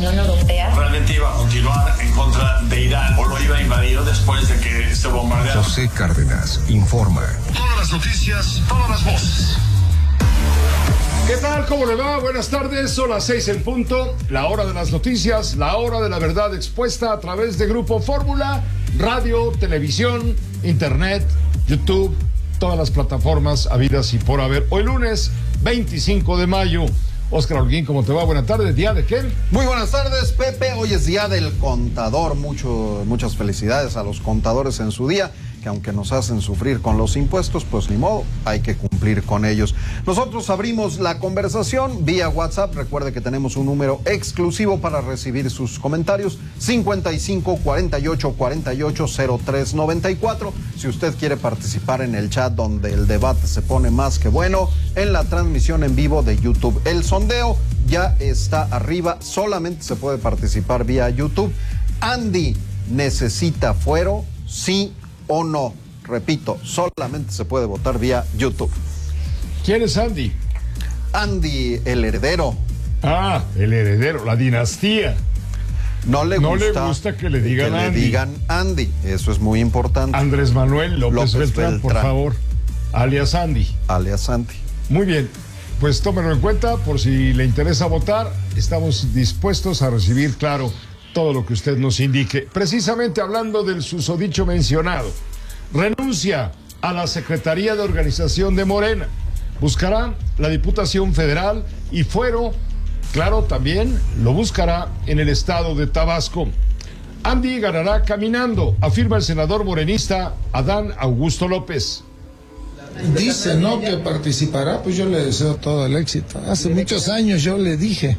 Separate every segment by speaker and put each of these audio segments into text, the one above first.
Speaker 1: Unión Europea
Speaker 2: realmente iba a continuar en contra de Irán o lo iba a invadir después de que se bombardeara.
Speaker 3: José Cárdenas informa.
Speaker 2: Todas las noticias, todas las voces.
Speaker 4: ¿Qué tal? ¿Cómo le va? Buenas tardes, son las 6 en punto, la hora de las noticias, la hora de la verdad expuesta a través de Grupo Fórmula, radio, televisión, internet, YouTube, todas las plataformas habidas y por haber. Hoy lunes 25 de mayo. Oscar Holguín, ¿cómo te va? Buenas tardes. ¿Día de qué?
Speaker 5: Muy buenas tardes, Pepe. Hoy es día del contador. Muchas felicidades a los contadores en su día, que aunque nos hacen sufrir con los impuestos, pues ni modo, hay que cumplir con ellos. Nosotros abrimos la conversación vía WhatsApp. Recuerde que tenemos un número exclusivo para recibir sus comentarios, 55 48 48 03 94. Si usted quiere participar en el chat donde el debate se pone más que bueno, en la transmisión en vivo de YouTube. El sondeo ya está arriba, solamente se puede participar vía YouTube. Andy, ¿necesita fuero? Sí o no. Repito, solamente se puede votar vía YouTube.
Speaker 4: ¿Quién es Andy?
Speaker 5: Andy, el heredero.
Speaker 4: Ah, el heredero, la dinastía.
Speaker 5: No le
Speaker 4: gusta que le digan Andy.
Speaker 5: Le digan Andy, eso es muy importante.
Speaker 4: Andrés Manuel López Beltrán, por favor. Alias Andy.
Speaker 5: Alias Andy.
Speaker 4: Muy bien, pues tómenlo en cuenta por si le interesa votar. Estamos dispuestos a recibir, claro, todo lo que usted nos indique. Precisamente hablando del susodicho mencionado, renuncia a la Secretaría de Organización de Morena. Buscará la Diputación Federal y fuero, claro, también lo buscará en el estado de Tabasco. Andy ganará caminando, afirma el senador morenista Adán Augusto López.
Speaker 6: Dice, ¿no?, que participará, pues yo le deseo todo el éxito. Hace muchos años yo le dije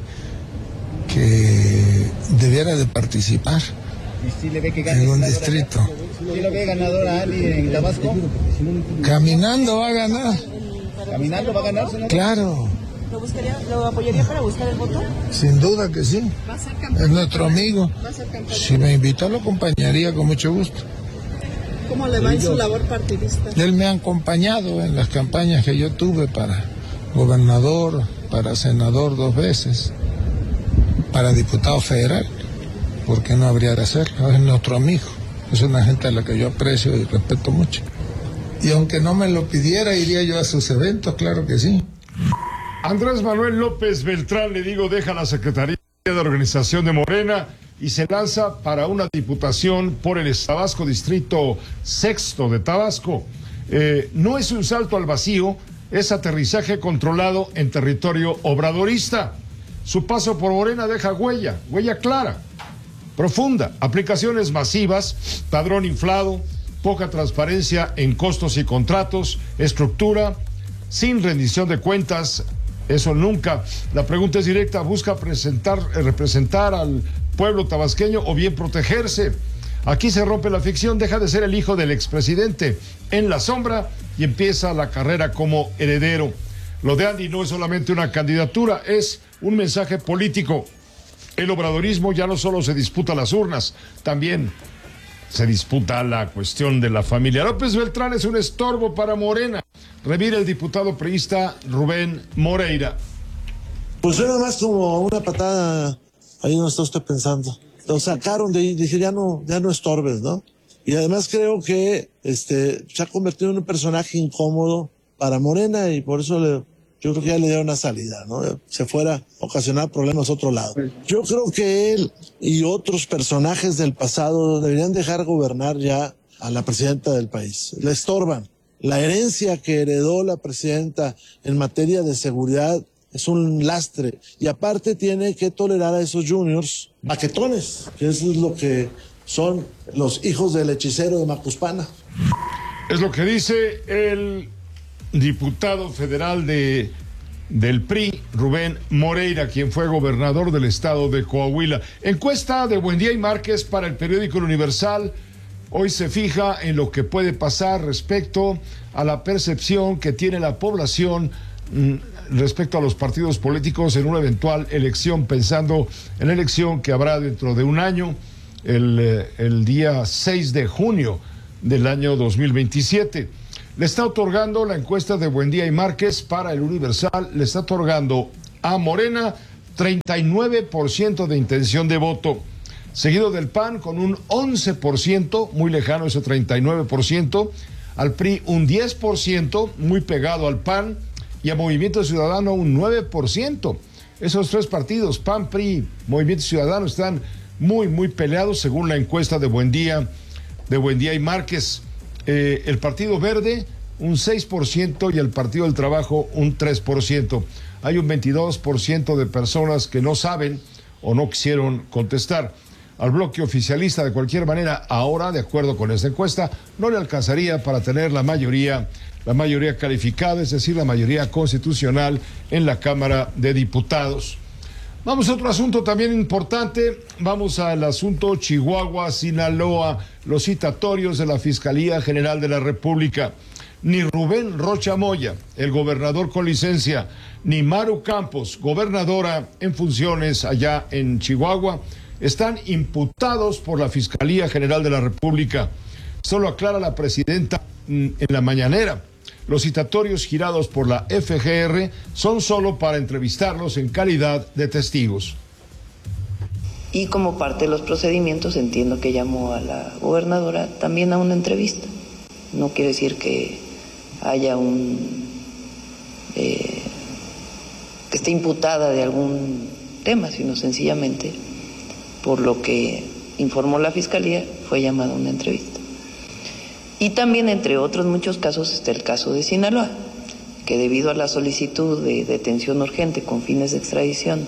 Speaker 6: que debiera de participar en un distrito.
Speaker 7: ¿Sí lo ve ganador a Ali en Tabasco?
Speaker 6: Caminando va a ganar.
Speaker 7: ¿Caminando va a ganar, senador?
Speaker 6: Claro.
Speaker 8: ¿Lo apoyaría para buscar el voto?
Speaker 6: Sin duda que sí. Es nuestro amigo. Si me invitó, lo acompañaría con mucho gusto.
Speaker 8: ¿Cómo le va en su labor partidista?
Speaker 6: Él me ha acompañado en las campañas que yo tuve para gobernador, para senador 2 veces, para diputado federal. ¿Por qué no habría de hacerlo? Es nuestro amigo. Es una gente a la que yo aprecio y respeto mucho. Y aunque no me lo pidiera, iría yo a sus eventos, claro que sí.
Speaker 4: Andrés Manuel López Beltrán, le digo, deja la Secretaría de Organización de Morena y se lanza para una diputación por el Tabasco, distrito 6 de Tabasco. No es un salto al vacío, es aterrizaje controlado en territorio obradorista. Su paso por Morena deja huella clara, profunda, aplicaciones masivas, padrón inflado, poca transparencia en costos y contratos, estructura, sin rendición de cuentas. Eso nunca. La pregunta es directa: ¿busca representar al pueblo tabasqueño o bien protegerse? Aquí se rompe la ficción, deja de ser el hijo del expresidente en la sombra y empieza la carrera como heredero. Lo de Andy no es solamente una candidatura, es un mensaje político. El obradorismo ya no solo se disputa las urnas, también se disputa la cuestión de la familia. López Beltrán es un estorbo para Morena, revira el diputado priista Rubén Moreira.
Speaker 9: Pues era más como una patada, ahí no está usted pensando. Lo sacaron de ahí, dije, ya no estorbes, ¿no? Y además creo que se ha convertido en un personaje incómodo para Morena y por eso yo creo que ya le dio una salida, ¿no? Se fuera a ocasionar problemas a otro lado. Yo creo que él y otros personajes del pasado deberían dejar gobernar ya a la presidenta del país. Le estorban. La herencia que heredó la presidenta en materia de seguridad es un lastre. Y aparte tiene que tolerar a esos juniors baquetones, que eso es lo que son los hijos del hechicero de Macuspana.
Speaker 4: Es lo que dice el diputado federal del PRI, Rubén Moreira, quien fue gobernador del estado de Coahuila. Encuesta de Buendía y Márquez para el periódico El Universal. Hoy se fija en lo que puede pasar respecto a la percepción que tiene la población respecto a los partidos políticos en una eventual elección, pensando en la elección que habrá dentro de un año, el día 6 de junio del año 2027. Le está otorgando la encuesta de Buendía y Márquez para El Universal, le está otorgando a Morena 39% de intención de voto, seguido del PAN con un 11%, muy lejano ese 39%, al PRI un 10%, muy pegado al PAN, y a Movimiento Ciudadano un 9%. Esos tres partidos, PAN, PRI, Movimiento Ciudadano, están muy peleados según la encuesta de Buendía y Márquez. El Partido Verde un 6% y el Partido del Trabajo un 3%. Hay un 22% de personas que no saben o no quisieron contestar. Al bloque oficialista, de cualquier manera, ahora, de acuerdo con esta encuesta, no le alcanzaría para tener la mayoría calificada, es decir, la mayoría constitucional en la Cámara de Diputados. Vamos a otro asunto también importante, vamos al asunto Chihuahua, Sinaloa, los citatorios de la Fiscalía General de la República. Ni Rubén Rocha Moya, el gobernador con licencia, ni Maru Campos, gobernadora en funciones allá en Chihuahua, están imputados por la Fiscalía General de la República. Solo aclara la presidenta en la mañanera. Los citatorios girados por la FGR son solo para entrevistarlos en calidad de testigos.
Speaker 1: Y como parte de los procedimientos entiendo que llamó a la gobernadora también a una entrevista. No quiere decir que haya que esté imputada de algún tema, sino sencillamente, por lo que informó la Fiscalía, fue llamada a una entrevista. Y también, entre otros muchos casos, está el caso de Sinaloa, que debido a la solicitud de detención urgente con fines de extradición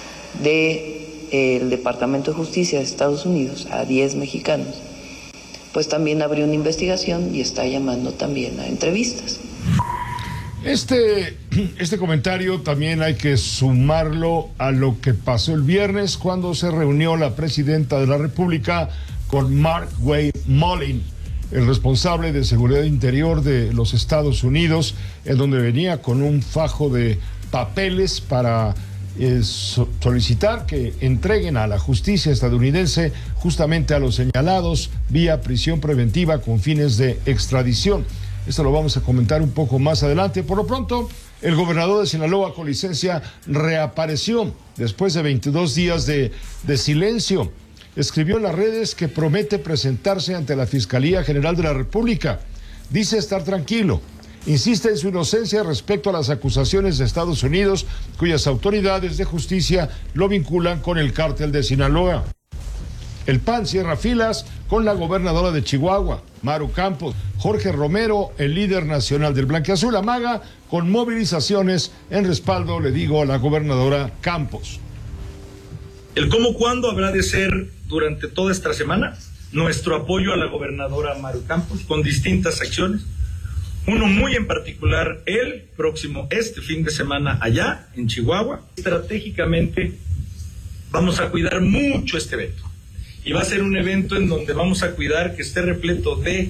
Speaker 1: del Departamento de Justicia de Estados Unidos a 10 mexicanos, pues también abrió una investigación y está llamando también a entrevistas.
Speaker 4: Este comentario también hay que sumarlo a lo que pasó el viernes cuando se reunió la presidenta de la República con Mark Wade Mullin, el responsable de Seguridad Interior de los Estados Unidos, en donde venía con un fajo de papeles para solicitar que entreguen a la justicia estadounidense justamente a los señalados vía prisión preventiva con fines de extradición. Esto lo vamos a comentar un poco más adelante. Por lo pronto, el gobernador de Sinaloa con licencia reapareció después de 22 días de silencio. Escribió en las redes que promete presentarse ante la Fiscalía General de la República. Dice estar tranquilo. Insiste en su inocencia respecto a las acusaciones de Estados Unidos, cuyas autoridades de justicia lo vinculan con el cártel de Sinaloa. El PAN cierra filas con la gobernadora de Chihuahua, Maru Campos. Jorge Romero, el líder nacional del Blanquiazul, amaga con movilizaciones en respaldo, le digo, a la gobernadora Campos.
Speaker 10: El cómo, cuándo habrá de ser durante toda esta semana nuestro apoyo a la gobernadora Maru Campos con distintas acciones. Uno muy en particular, este fin de semana allá en Chihuahua. Estratégicamente vamos a cuidar mucho este evento. Y va a ser un evento en donde vamos a cuidar que esté repleto de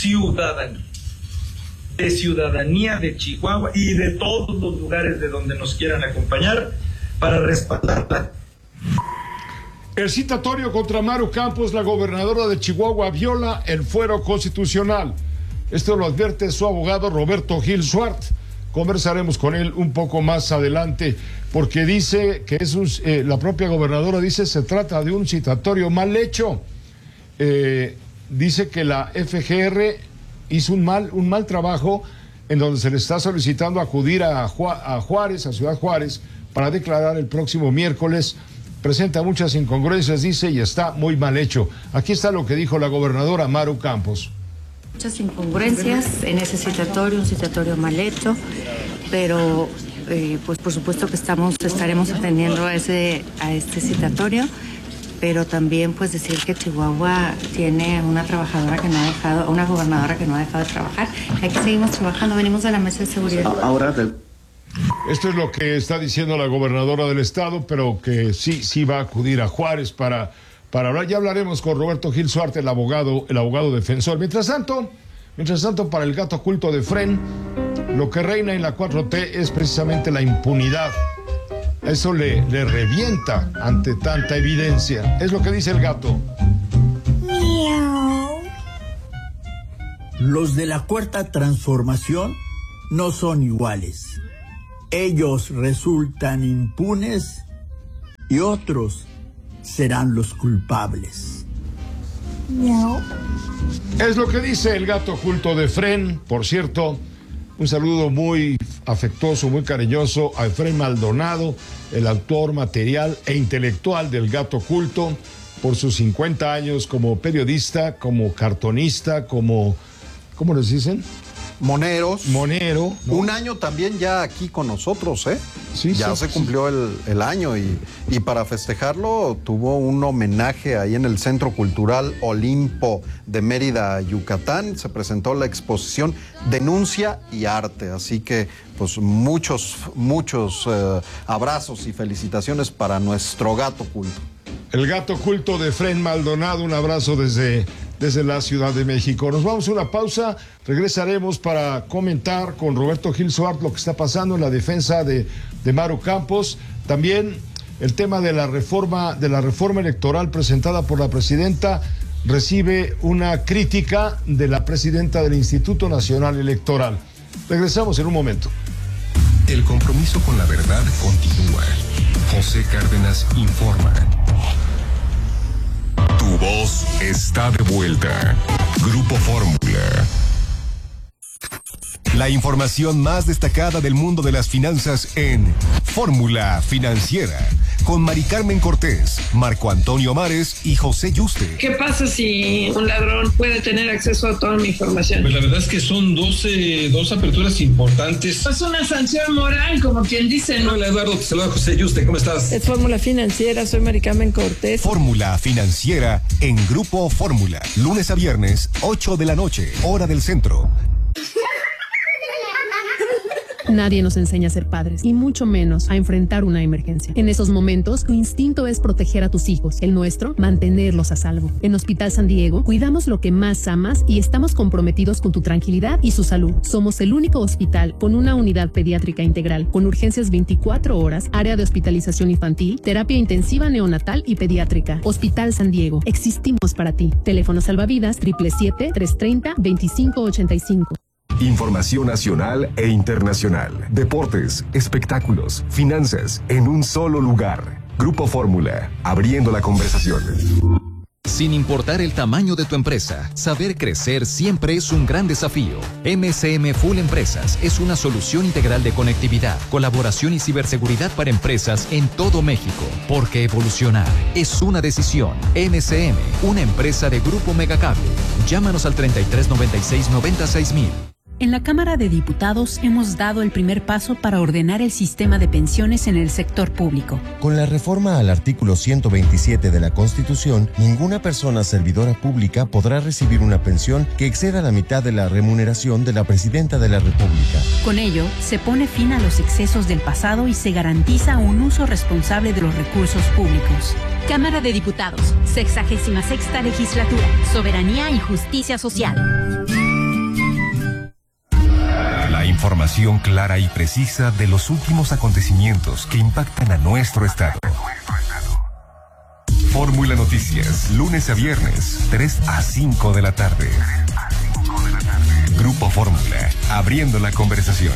Speaker 10: ciudadanía de Chihuahua y de todos los lugares de donde nos quieran acompañar para respaldarla.
Speaker 4: El citatorio contra Maru Campos, la gobernadora de Chihuahua, viola el fuero constitucional. Esto lo advierte su abogado Roberto Gil Suart. Conversaremos con él un poco más adelante, porque dice que la propia gobernadora dice se trata de un citatorio mal hecho. Dice que la FGR hizo un mal trabajo en donde se le está solicitando acudir a Juárez, a Ciudad Juárez, para declarar el próximo miércoles. Presenta muchas incongruencias, dice, y está muy mal hecho. Aquí está lo que dijo la gobernadora Maru Campos.
Speaker 11: Muchas incongruencias en ese citatorio, un citatorio mal hecho, pero pues por supuesto que estaremos atendiendo a este citatorio, pero también pues decir que Chihuahua tiene una gobernadora que no ha dejado de trabajar. Aquí seguimos trabajando, venimos de la mesa de seguridad.
Speaker 4: Esto es lo que está diciendo la gobernadora del estado, pero que sí va a acudir a Juárez para hablar. Ya hablaremos con Roberto Gil Suarte, el abogado defensor. Mientras tanto, para el gato oculto de Fren, lo que reina en la 4T es precisamente la impunidad. Eso le revienta ante tanta evidencia. Es lo que dice el gato.
Speaker 12: Miau. Los de la Cuarta Transformación no son iguales. Ellos resultan impunes y otros serán los culpables.
Speaker 4: Es lo que dice el gato oculto de Efrén. Por cierto, un saludo muy afectuoso, muy cariñoso a Efrén Maldonado, el autor material e intelectual del gato oculto, por sus 50 años como periodista, como cartonista, como, ¿cómo les dicen?
Speaker 5: Monero,
Speaker 4: ¿no?
Speaker 5: Un año también ya aquí con nosotros, ¿eh?
Speaker 4: Sí,
Speaker 5: ya se cumplió el año y para festejarlo tuvo un homenaje ahí en el Centro Cultural Olimpo de Mérida, Yucatán. Se presentó la exposición Denuncia y Arte, así que pues muchos abrazos y felicitaciones para nuestro gato oculto.
Speaker 4: El gato oculto de Efrén Maldonado, un abrazo desde la Ciudad de México. Nos vamos a una pausa, regresaremos para comentar con Roberto Gil Suárez lo que está pasando en la defensa de Maru Campos, también el tema de la reforma electoral presentada por la presidenta recibe una crítica de la presidenta del Instituto Nacional Electoral. Regresamos en un momento.
Speaker 3: El compromiso con la verdad continúa. José Cárdenas informa. Tu voz está de vuelta. Grupo Fórmula. La información más destacada del mundo de las finanzas en Fórmula Financiera, con Mari Carmen Cortés, Marco Antonio Mares y José Yuste.
Speaker 13: ¿Qué pasa si un ladrón puede tener acceso a toda mi información?
Speaker 14: Pues la verdad es que son dos aperturas importantes.
Speaker 13: Es una sanción moral, como quien dice, ¿no?
Speaker 14: Hola Eduardo, te saluda José Yuste, ¿cómo estás?
Speaker 13: Es Fórmula Financiera, soy Mari Carmen Cortés.
Speaker 3: Fórmula Financiera en Grupo Fórmula, lunes a viernes, 8 de la noche, hora del centro.
Speaker 15: Nadie nos enseña a ser padres, y mucho menos a enfrentar una emergencia. En esos momentos, tu instinto es proteger a tus hijos. El nuestro, mantenerlos a salvo. En Hospital San Diego, cuidamos lo que más amas y estamos comprometidos con tu tranquilidad y su salud. Somos el único hospital con una unidad pediátrica integral, con urgencias 24 horas, área de hospitalización infantil, terapia intensiva neonatal y pediátrica. Hospital San Diego, existimos para ti. Teléfono salvavidas 777-330-2585.
Speaker 3: Información nacional e internacional. Deportes, espectáculos, finanzas, en un solo lugar. Grupo Fórmula, abriendo la conversación.
Speaker 16: Sin importar el tamaño de tu empresa, saber crecer siempre es un gran desafío. MCM Full Empresas es una solución integral de conectividad, colaboración y ciberseguridad para empresas en todo México. Porque evolucionar es una decisión. MCM, una empresa de Grupo Megacable. Llámanos al 3396-96000.
Speaker 17: En la Cámara de Diputados hemos dado el primer paso para ordenar el sistema de pensiones en el sector público.
Speaker 18: Con la reforma al artículo 127 de la Constitución, ninguna persona servidora pública podrá recibir una pensión que exceda la mitad de la remuneración de la Presidenta de la República.
Speaker 17: Con ello, se pone fin a los excesos del pasado y se garantiza un uso responsable de los recursos públicos.
Speaker 19: Cámara de Diputados, 66ª Legislatura, Soberanía y Justicia Social.
Speaker 3: La información clara y precisa de los últimos acontecimientos que impactan a nuestro estado. Fórmula Noticias, lunes a viernes, 3 a 5 de la tarde. Grupo Fórmula, abriendo la conversación.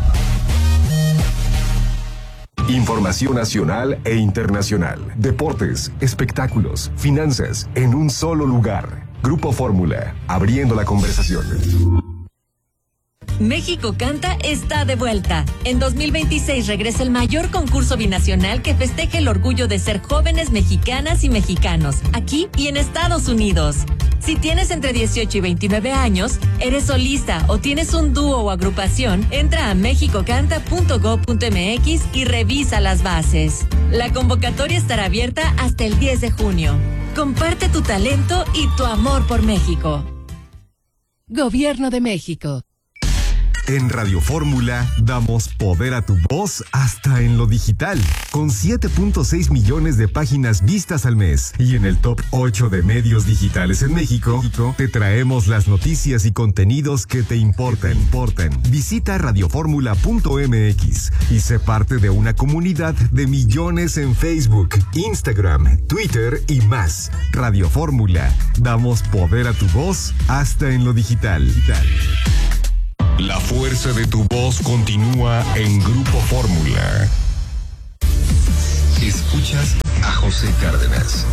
Speaker 3: Información nacional e internacional. Deportes, espectáculos, finanzas, en un solo lugar. Grupo Fórmula, abriendo la conversación.
Speaker 20: México Canta está de vuelta. En 2026 regresa el mayor concurso binacional que festeja el orgullo de ser jóvenes mexicanas y mexicanos, aquí y en Estados Unidos. Si tienes entre 18 y 29 años, eres solista o tienes un dúo o agrupación, entra a mexicocanta.gov.mx y revisa las bases. La convocatoria estará abierta hasta el 10 de junio. Comparte tu talento y tu amor por México.
Speaker 15: Gobierno de México.
Speaker 3: En Radio Fórmula damos poder a tu voz hasta en lo digital, con 7.6 millones de páginas vistas al mes. Y en el top 8 de medios digitales en México, te traemos las noticias y contenidos que te importan. Visita radioformula.mx y sé parte de una comunidad de millones en Facebook, Instagram, Twitter y más. Radio Fórmula, damos poder a tu voz hasta en lo digital. La fuerza de tu voz continúa en Grupo Fórmula. Escuchas a José Cárdenas.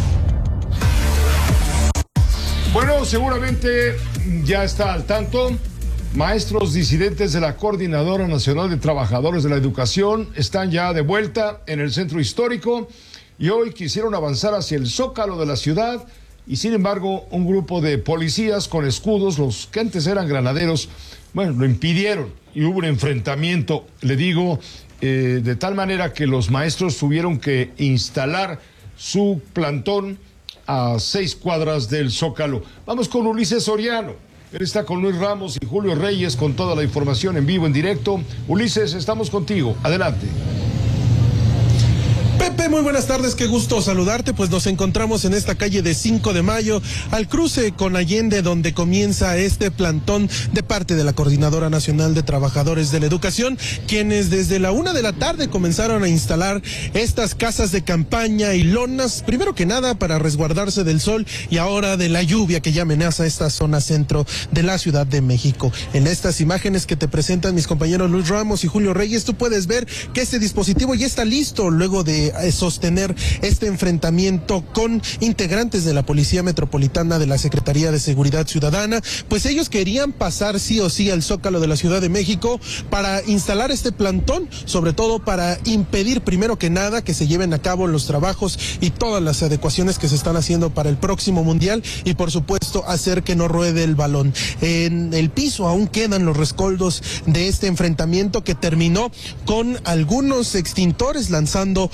Speaker 4: Bueno, seguramente ya está al tanto. Maestros disidentes de la Coordinadora Nacional de Trabajadores de la Educación están ya de vuelta en el centro histórico y hoy quisieron avanzar hacia el Zócalo de la ciudad y sin embargo un grupo de policías con escudos, los que antes eran granaderos, bueno, lo impidieron y hubo un enfrentamiento, le digo, de tal manera que los maestros tuvieron que instalar su plantón a 6 cuadras del Zócalo. Vamos con Ulises Soriano. Él está con Luis Ramos y Julio Reyes con toda la información en vivo, en directo. Ulises, estamos contigo. Adelante.
Speaker 21: Pepe, muy buenas tardes, qué gusto saludarte, pues nos encontramos en esta calle de 5 de Mayo, al cruce con Allende, donde comienza este plantón de parte de la Coordinadora Nacional de Trabajadores de la Educación, quienes desde la 1 de la tarde comenzaron a instalar estas casas de campaña y lonas, primero que nada para resguardarse del sol y ahora de la lluvia que ya amenaza esta zona centro de la Ciudad de México. En estas imágenes que te presentan mis compañeros Luis Ramos y Julio Reyes, tú puedes ver que este dispositivo ya está listo luego de sostener este enfrentamiento con integrantes de la Policía Metropolitana de la Secretaría de Seguridad Ciudadana, pues ellos querían pasar sí o sí al Zócalo de la Ciudad de México para instalar este plantón, sobre todo para impedir primero que nada que se lleven a cabo los trabajos y todas las adecuaciones que se están haciendo para el próximo Mundial y por supuesto hacer que no ruede el balón. En el piso aún quedan los rescoldos de este enfrentamiento que terminó con algunos extintores lanzando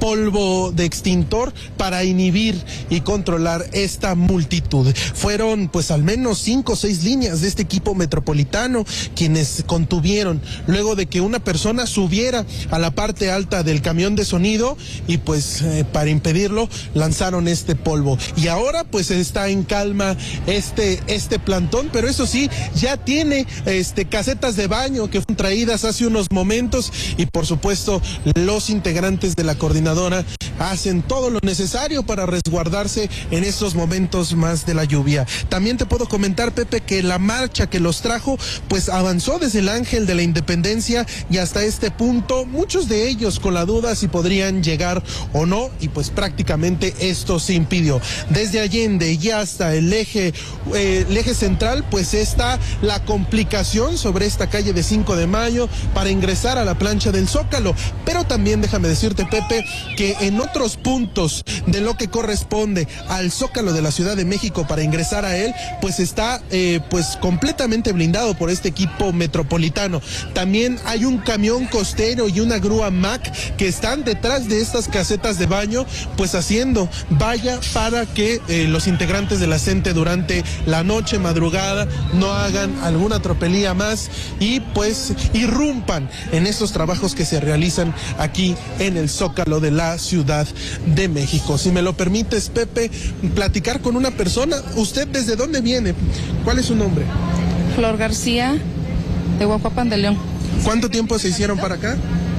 Speaker 21: polvo de extintor para inhibir y controlar esta multitud. Fueron pues al menos 5 o 6 líneas de este equipo metropolitano quienes contuvieron luego de que una persona subiera a la parte alta del camión de sonido y pues para impedirlo lanzaron este polvo. Y ahora pues está en calma este plantón, pero eso sí, ya tiene casetas de baño que fueron traídas hace unos momentos y por supuesto los integrantes de la coordinadora hacen todo lo necesario para resguardarse en estos momentos más de la lluvia. También te puedo comentar, Pepe, que la marcha que los trajo pues avanzó desde el Ángel de la Independencia y hasta este punto, muchos de ellos con la duda si podrían llegar o no y pues prácticamente esto se impidió. Desde Allende y hasta el eje central pues está la complicación sobre esta calle de 5 de Mayo para ingresar a la plancha del Zócalo, pero también déjame decirte, Pepe, que en otros puntos de lo que corresponde al Zócalo de la Ciudad de México para ingresar a él, pues está pues completamente blindado por este equipo metropolitano. También hay un camión costero y una grúa MAC que están detrás de estas casetas de baño, pues haciendo valla para que los integrantes de la CENTE durante la noche, madrugada, no hagan alguna tropelía más y pues irrumpan en estos trabajos que se realizan aquí en el Zócalo de la Ciudad de México. Si me lo permites, Pepe, platicar con una persona. ¿Usted desde dónde viene? ¿Cuál es su nombre?
Speaker 22: Flor García, de Huajuapan de León.
Speaker 21: ¿Cuánto tiempo se hicieron para acá?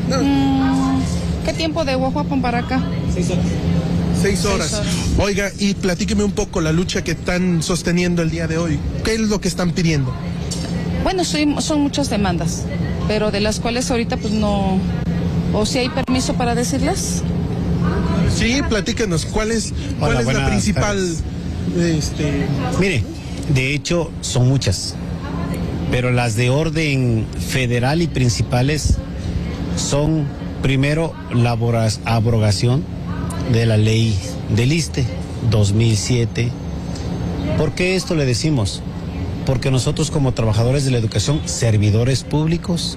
Speaker 21: No.
Speaker 22: ¿Qué tiempo de Huajuapan para acá?
Speaker 21: 6 horas. 6 horas. Oiga, y platíqueme un poco la lucha que están sosteniendo el día de hoy. ¿Qué es lo que están pidiendo?
Speaker 22: Bueno, son muchas demandas, pero de las cuales ahorita pues no... ¿O si hay permiso para decirlas?
Speaker 21: Sí, platíquenos, ¿cuál es la principal?
Speaker 23: Mire, de hecho son muchas, pero las de orden federal y principales son primero la abrogación de la ley del ISSSTE 2007. ¿Por qué esto le decimos? Porque nosotros como trabajadores de la educación, servidores públicos,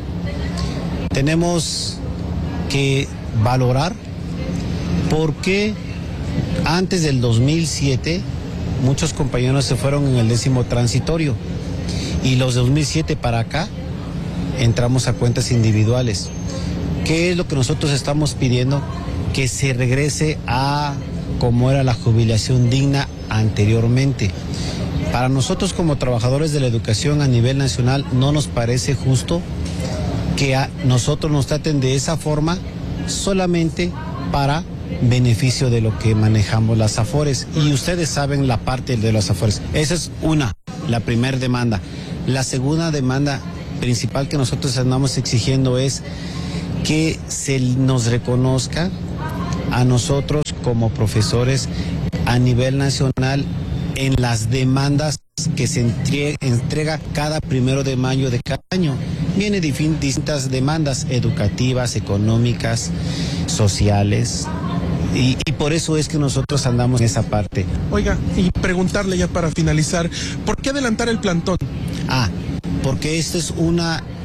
Speaker 23: tenemos que valorar por qué antes del 2007 muchos compañeros se fueron en el 10º transitorio y los de 2007 para acá entramos a cuentas individuales. ¿Qué es lo que nosotros estamos pidiendo? Que se regrese a como era la jubilación digna anteriormente. Para nosotros como trabajadores de la educación a nivel nacional no nos parece justo que a nosotros nos traten de esa forma solamente para beneficio de lo que manejamos las AFORES. Y ustedes saben la parte de las AFORES. Esa es la primera demanda. La segunda demanda principal que nosotros andamos exigiendo es que se nos reconozca a nosotros como profesores a nivel nacional en las demandas que se entrega cada 1 de mayo de cada año. Vienen distintas demandas educativas, económicas, sociales, y por eso es que nosotros andamos en esa parte.
Speaker 21: Oiga, y preguntarle ya para finalizar, ¿por qué adelantar el plantón?
Speaker 23: Porque este es un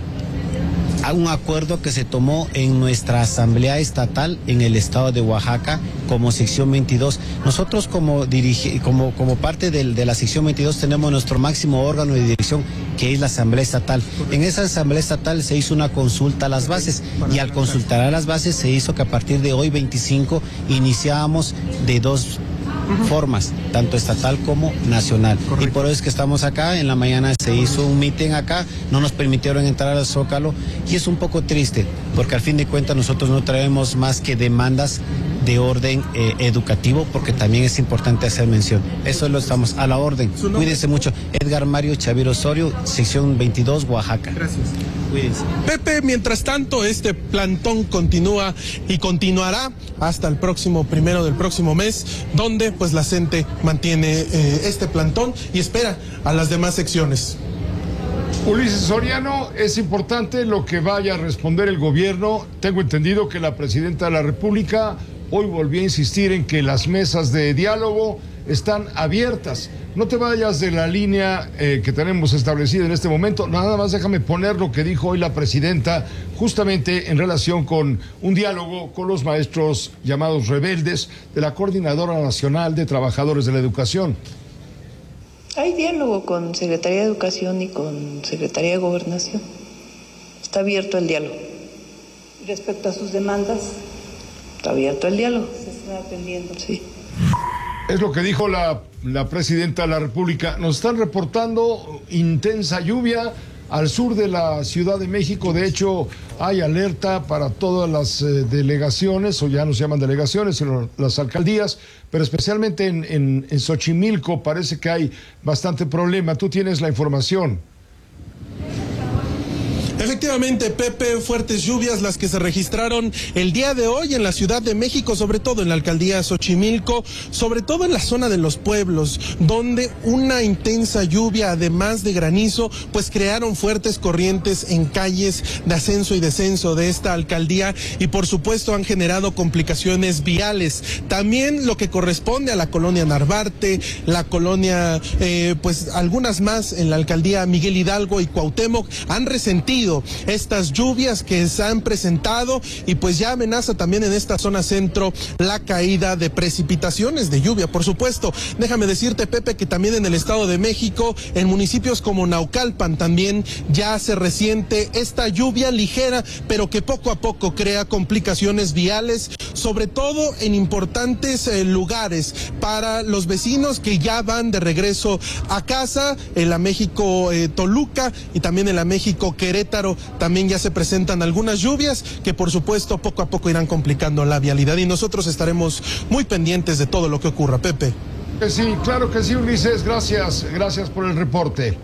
Speaker 23: acuerdo que se tomó en nuestra Asamblea Estatal en el estado de Oaxaca como sección 22. Nosotros como parte de la sección 22 tenemos nuestro máximo órgano de dirección, que es la Asamblea Estatal. En esa Asamblea Estatal se hizo una consulta a las bases, y al consultar a las bases se hizo que a partir de hoy 25 iniciábamos de 2 formas, tanto estatal como nacional. Correcto. Y por eso es que estamos acá. En la mañana se hizo un meeting acá, no nos permitieron entrar al Zócalo, y es un poco triste, porque al fin de cuentas nosotros no traemos más que demandas de orden educativo, porque también es importante hacer mención. Eso lo estamos a la orden. Cuídense mucho. Edgar Mario Chaviro Osorio, sección 22, Oaxaca.
Speaker 21: Gracias. Cuídense. Pepe, mientras tanto, este plantón continúa y continuará hasta el próximo 1 del próximo mes, donde pues la CENTE mantiene este plantón y espera a las demás secciones.
Speaker 4: Ulises Soriano, es importante lo que vaya a responder el gobierno. Tengo entendido que la presidenta de la República hoy volvió a insistir en que las mesas de diálogo están abiertas. No te vayas de la línea que tenemos establecida en este momento. Nada más déjame poner lo que dijo hoy la presidenta, justamente en relación con un diálogo con los maestros llamados rebeldes de la Coordinadora Nacional de Trabajadores de la Educación.
Speaker 1: Hay diálogo con Secretaría de Educación y con Secretaría de Gobernación. Está abierto el diálogo.
Speaker 2: Respecto a sus demandas,
Speaker 1: está abierto el diálogo.
Speaker 2: Se está atendiendo.
Speaker 1: Sí.
Speaker 4: Es lo que dijo la presidenta de la República. Nos están reportando intensa lluvia al sur de la Ciudad de México. De hecho, hay alerta para todas las delegaciones, o ya no se llaman delegaciones, sino las alcaldías, pero especialmente en Xochimilco parece que hay bastante problema. Tú tienes la información.
Speaker 21: Efectivamente, Pepe, fuertes lluvias las que se registraron el día de hoy en la Ciudad de México, sobre todo en la alcaldía Xochimilco, sobre todo en la zona de los pueblos, donde una intensa lluvia, además de granizo, pues crearon fuertes corrientes en calles de ascenso y descenso de esta alcaldía, y por supuesto han generado complicaciones viales. También lo que corresponde a la colonia Narvarte, la colonia, pues algunas más en la alcaldía Miguel Hidalgo y Cuauhtémoc han resentido estas lluvias que se han presentado, y pues ya amenaza también en esta zona centro la caída de precipitaciones de lluvia. Por supuesto, déjame decirte, Pepe, que también en el Estado de México, en municipios como Naucalpan, también ya se resiente esta lluvia ligera, pero que poco a poco crea complicaciones viales, sobre todo en importantes lugares para los vecinos que ya van de regreso a casa. En la México Toluca y también en la México Querétaro también ya se presentan algunas lluvias que por supuesto poco a poco irán complicando la vialidad, y nosotros estaremos muy pendientes de todo lo que ocurra. Pepe.
Speaker 4: Sí, claro que sí, Ulises, gracias por el reporte.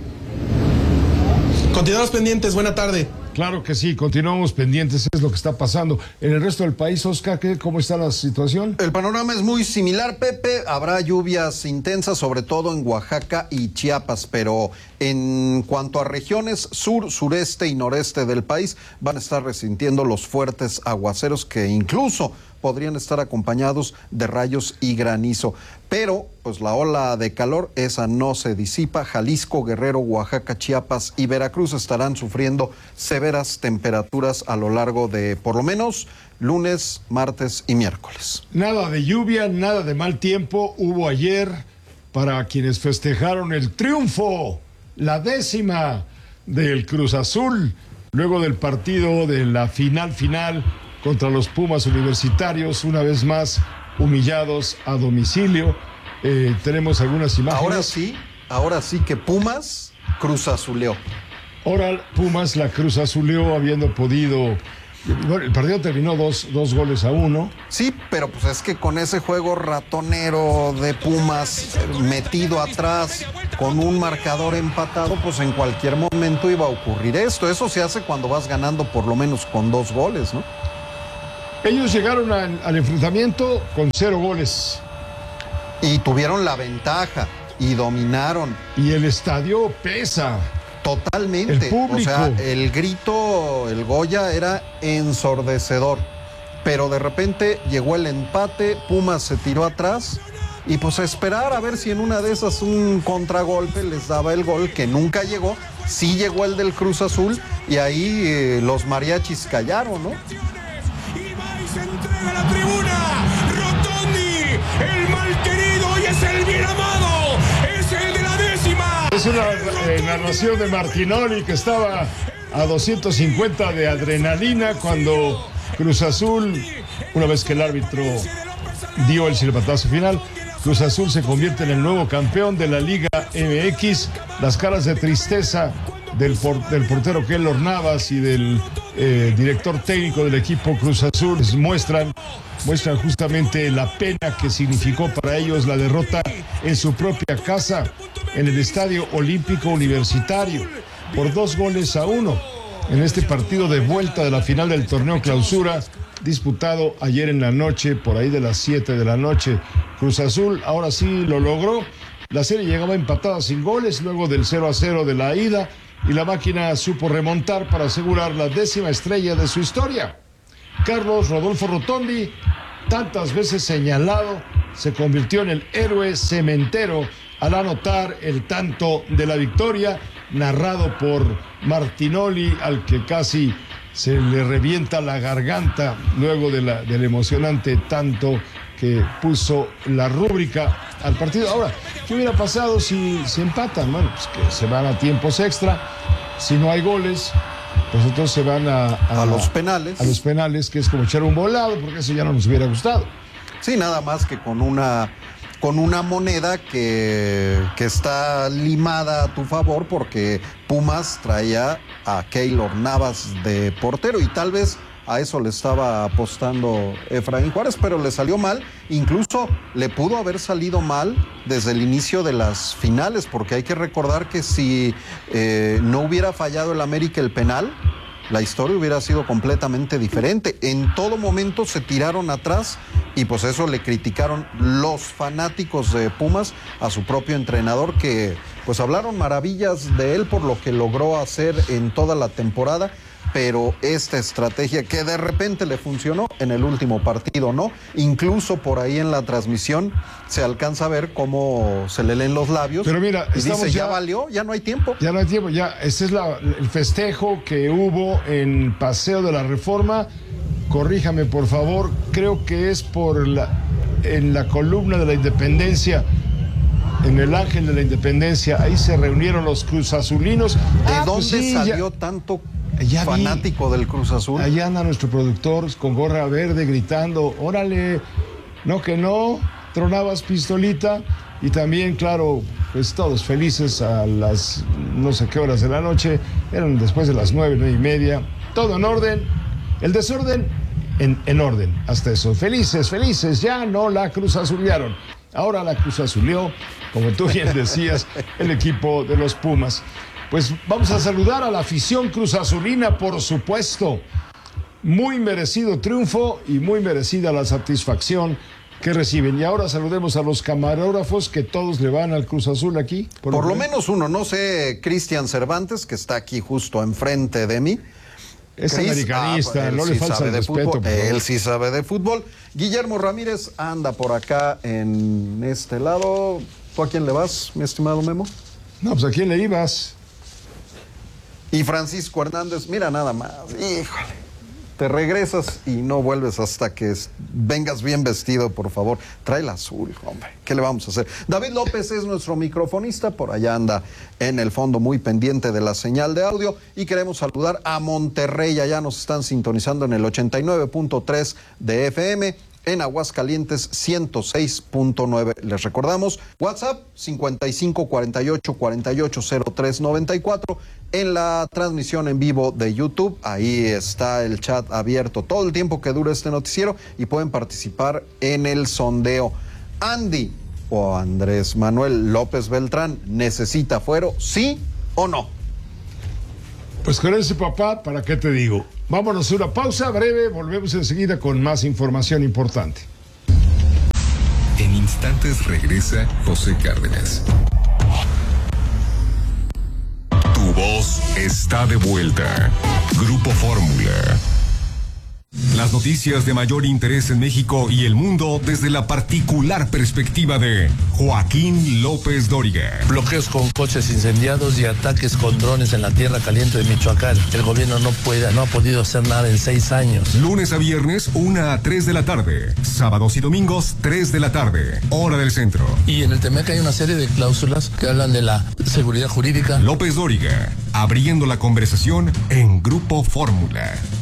Speaker 21: Continuamos pendientes, buena tarde.
Speaker 4: Claro que sí, continuamos pendientes, es lo que está pasando. En el resto del país, Oscar, ¿cómo está la situación?
Speaker 5: El panorama es muy similar, Pepe. Habrá lluvias intensas, sobre todo en Oaxaca y Chiapas, pero en cuanto a regiones sur, sureste y noreste del país, van a estar resintiendo los fuertes aguaceros que incluso podrían estar acompañados de rayos y granizo. Pero, pues la ola de calor, esa no se disipa. Jalisco, Guerrero, Oaxaca, Chiapas y Veracruz estarán sufriendo severas temperaturas a lo largo de, por lo menos, lunes, martes y miércoles.
Speaker 4: Nada de lluvia, nada de mal tiempo hubo ayer para quienes festejaron el triunfo, la 10ª del Cruz Azul, luego del partido de la final contra los Pumas Universitarios, una vez más humillados a domicilio. Tenemos algunas imágenes.
Speaker 5: Ahora sí que Pumas Cruz Azuleó.
Speaker 4: Ahora Pumas la Cruz Azuleó, habiendo podido... Bueno, el partido terminó 2-1.
Speaker 5: Sí, pero pues es que con ese juego ratonero de Pumas metido atrás, con un marcador empatado, pues en cualquier momento iba a ocurrir esto. Eso se hace cuando vas ganando por lo menos con 2 goles, ¿no?
Speaker 4: Ellos llegaron al enfrentamiento con 0 goles.
Speaker 5: Y tuvieron la ventaja y dominaron.
Speaker 4: Y el estadio pesa.
Speaker 5: Totalmente.
Speaker 4: El público.
Speaker 5: O sea, el grito, el Goya era ensordecedor. Pero de repente llegó el empate, Pumas se tiró atrás y pues a esperar a ver si en una de esas un contragolpe les daba el gol que nunca llegó. Sí llegó el del Cruz Azul y ahí los mariachis callaron, ¿no?
Speaker 6: A la tribuna, Rotondi, el mal querido y es el bien amado, es el de la 10ª.
Speaker 4: Es una narración de Martinoli que estaba a 250 de adrenalina cuando Cruz Azul, una vez que el árbitro dio el silbatazo final, Cruz Azul se convierte en el nuevo campeón de la Liga MX. Las caras de tristeza del portero Keylor Navas y del director técnico del equipo Cruz Azul muestran justamente la pena que significó para ellos la derrota en su propia casa, en el Estadio Olímpico Universitario, por 2-1 en este partido de vuelta de la final del torneo Clausura, disputado ayer en la noche, por ahí de las 7 de la noche. Cruz Azul ahora sí lo logró. La serie llegaba empatada sin goles luego del 0-0 de la ida y la máquina supo remontar para asegurar la 10ª estrella de su historia. Carlos Rodolfo Rotondi, tantas veces señalado, se convirtió en el héroe cementero al anotar el tanto de la victoria, narrado por Martinoli, al que casi se le revienta la garganta luego del emocionante tanto que puso la rúbrica al partido. Ahora, ¿qué hubiera pasado si empatan? Bueno, pues que se van a tiempos extra. Si no hay goles, pues entonces se van a
Speaker 5: los penales.
Speaker 4: A los penales, que es como echar un volado, porque eso ya no nos hubiera gustado.
Speaker 5: Sí, nada más que con una moneda que está limada a tu favor, porque Pumas traía a Keylor Navas de portero y tal vez a eso le estaba apostando Efraín Juárez, pero le salió mal. Incluso le pudo haber salido mal desde el inicio de las finales, porque hay que recordar que si no hubiera fallado el América el penal, la historia hubiera sido completamente diferente. En todo momento se tiraron atrás y pues eso le criticaron los fanáticos de Pumas a su propio entrenador, que pues hablaron maravillas de él por lo que logró hacer en toda la temporada. Pero esta estrategia que de repente le funcionó en el último partido, ¿no? Incluso por ahí en la transmisión se alcanza a ver cómo se le leen los labios.
Speaker 4: Pero mira,
Speaker 5: y dice, ya valió, ya no hay tiempo.
Speaker 4: Ya no hay tiempo, ya. Este es el festejo que hubo en Paseo de la Reforma. Corríjame, por favor, creo que es en la columna de la Independencia, en el Ángel de la Independencia, ahí se reunieron los cruzazulinos.
Speaker 5: ¿De dónde salió tanto fanático del Cruz Azul?
Speaker 4: Allá anda nuestro productor con gorra verde gritando, órale, no que no, tronabas pistolita. Y también, claro, pues todos felices a las no sé qué horas de la noche, eran después de las 9:30, todo en orden, el desorden en orden, hasta eso, felices, ya no la cruzazulearon. Ahora la cruzazuleó, como tú bien decías, el equipo de los Pumas. Pues vamos a saludar a la afición cruzazulina, por supuesto. Muy merecido triunfo y muy merecida la satisfacción que reciben. Y ahora saludemos a los camarógrafos, que todos le van al Cruz Azul aquí.
Speaker 5: Por lo menos uno, no sé, Cristian Cervantes, que está aquí justo enfrente de mí.
Speaker 4: Es americanista, no le falta el respeto.
Speaker 5: Él sí sabe de fútbol. Guillermo Ramírez anda por acá en este lado. ¿Tú a quién le vas, mi estimado Memo?
Speaker 4: No, pues ¿a quién le ibas?
Speaker 5: Y Francisco Hernández, mira nada más, híjole, te regresas y no vuelves hasta que vengas bien vestido, por favor. Trae el azul, hombre, ¿qué le vamos a hacer? David López es nuestro microfonista, por allá anda en el fondo muy pendiente de la señal de audio. Y queremos saludar a Monterrey, allá nos están sintonizando en el 89.3 de FM. En Aguascalientes 106.9. Les recordamos, WhatsApp 5548480394. En la transmisión en vivo de YouTube, ahí está el chat abierto todo el tiempo que dura este noticiero y pueden participar en el sondeo. Andy o Andrés Manuel López Beltrán, ¿necesita fuero, sí o no?
Speaker 4: Pues con ese papá, ¿para qué te digo? Vámonos a una pausa breve, volvemos enseguida con más información importante.
Speaker 3: En instantes regresa José Cárdenas. Tu voz está de vuelta. Grupo Fórmula. Las noticias de mayor interés en México y el mundo desde la particular perspectiva de Joaquín López Dóriga.
Speaker 7: Bloqueos con coches incendiados y ataques con drones en la tierra caliente de Michoacán. El gobierno no ha podido hacer nada en 6 años.
Speaker 3: Lunes a viernes, 1 a 3 de la tarde. Sábados y domingos, 3 de la tarde. Hora del centro.
Speaker 7: Y en el TEMEC hay una serie de cláusulas que hablan de la seguridad jurídica.
Speaker 3: López Dóriga, abriendo la conversación en Grupo Fórmula.